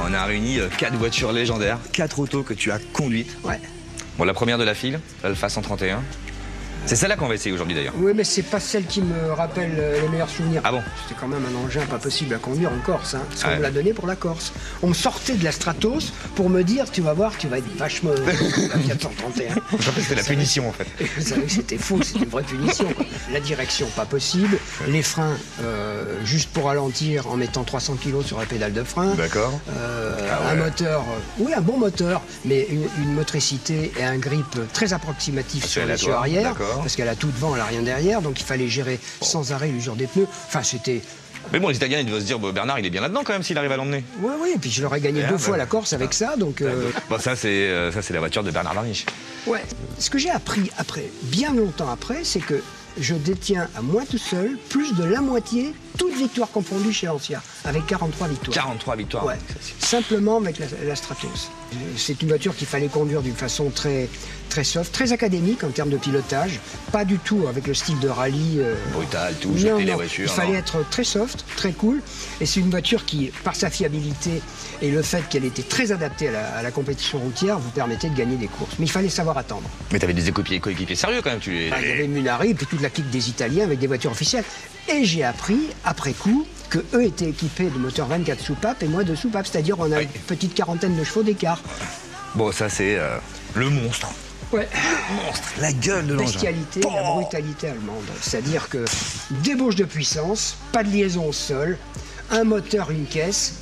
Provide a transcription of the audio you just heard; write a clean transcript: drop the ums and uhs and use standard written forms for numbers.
On a réuni 4 voitures légendaires, 4 autos que tu as conduites. Ouais. Bon, la première de la file, l'Alfa 131. C'est celle-là qu'on va essayer aujourd'hui d'ailleurs. Oui, mais c'est pas celle qui me rappelle les meilleurs souvenirs. Ah bon? C'était quand même un engin pas possible à conduire en Corse, hein, parce qu'on Ouais. me l'a donné pour la Corse. On me sortait de la Stratos pour me dire, tu vas voir, tu vas être vachement heureux, la 431. C'était la punition en fait. Et je savais que c'était faux, c'était une vraie punition, quoi. La direction, pas possible. Les freins, juste pour ralentir en mettant 300 kg sur la pédale de frein. D'accord. Un moteur, oui, un bon moteur, mais une motricité et un grip très approximatif sur l'essieu aléatoire, arrière, d'accord. parce qu'elle a tout devant, elle a rien derrière, donc il fallait gérer sans arrêt l'usure des pneus. Enfin, c'était... Mais bon, les Italiens, ils doivent se dire, bon, Bernard, il est bien là-dedans quand même s'il arrive à l'emmener. Oui, oui, et puis je leur ai gagné 2 fois la Corse avec ça, donc... Bon, ça, c'est la voiture de Bernard Varniche. Ouais. Ce que j'ai appris après, bien longtemps après, c'est que je détiens à moi tout seul plus de la moitié, toutes victoires confondues chez Lancia, avec 43 victoires. 43 victoires. Ouais, simplement avec la Stratos. C'est une voiture qu'il fallait conduire d'une façon très, très soft, très académique en termes de pilotage, pas du tout avec le style de rallye. Brutal, tout, Non, jeter les non, voitures. il fallait être très soft, très cool. Et c'est une voiture qui, par sa fiabilité et le fait qu'elle était très adaptée à la compétition routière, vous permettait de gagner des courses. Mais il fallait savoir attendre. Mais t'avais des coéquipiers sérieux quand même, tu les... Il y avait Munari et puis toute la clique des Italiens avec des voitures officielles. Et j'ai appris, après coup, que eux étaient équipés de moteurs 24 soupapes et moi de soupapes. C'est-à-dire on a une petite quarantaine de chevaux d'écart. Bon, ça, c'est le monstre. Ouais. Monstre, la gueule de l'engin. Bestialité, la brutalité allemande. C'est-à-dire que débauche de puissance, pas de liaison au sol, un moteur, une caisse,